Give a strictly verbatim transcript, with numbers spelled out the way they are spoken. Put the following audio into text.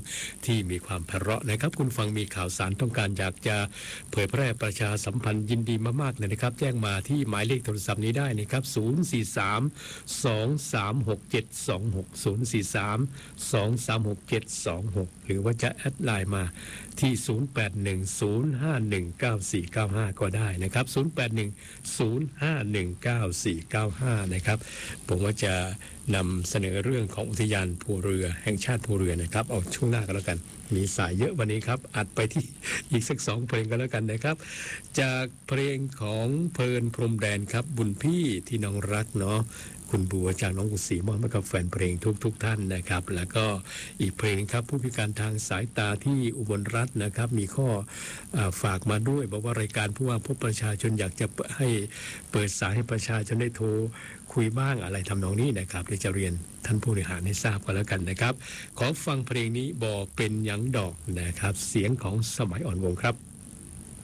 ที่มีความไพเราะนะครับคุณฟังมีข่าวสารต้องการอยากจะเผยแพร่ประชาสัมพันธ์ยินดีมากๆเลยนะครับแจ้งมาที่หมายเลขโทรศัพท์นี้ได้นะครับศูนย์ สี่ สาม สอง สาม หก เจ็ด สอง หก ศูนย์ สี่ สาม สอง สาม หก เจ็ด สอง หกหรือว่าจะแอดไลน์มาที่ ศูนย์ แปด หนึ่ง ศูนย์ ห้า หนึ่ง เก้า สี่ เก้า ห้า ก็ได้นะครับ ศูนย์ แปด หนึ่ง ศูนย์ ห้า หนึ่ง เก้า สี่ เก้า ห้า นะครับผมว่าจะนำเสนอเรื่องของอุทยานภูเรือแห่งชาติภูเรือนะครับเอาช่วงหน้ากันแล้วกันมีสายเยอะวันนี้ครับอัดไปที่อีกสักสองเพลงกันแล้วกันนะครับจากเพลงของเพลินพรมแดนครับบุญพี่ที่น้องรักเนาะคุณบัวจากน้องกุศรีมอบให้กับแฟนเพลงทุกทุกท่านนะครับแล้วก็อีกเพลงครับผู้พิการทางสายตาที่อุบลรัตน์นะครับมีข้อฝากมาด้วยบอกว่ารายการผู้ว่าพบประชาชนอยากจะให้เปิดสายให้ประชาชนได้โทรคุยบ้างอะไรทำนองนี้นะครับเดี๋ยวจะเรียนท่านผู้บริหารให้ทราบกันแล้วกันนะครับขอฟังเพลงนี้บอกเป็นหยังดอกนะครับเสียงของสมัยอ่อนวงครับ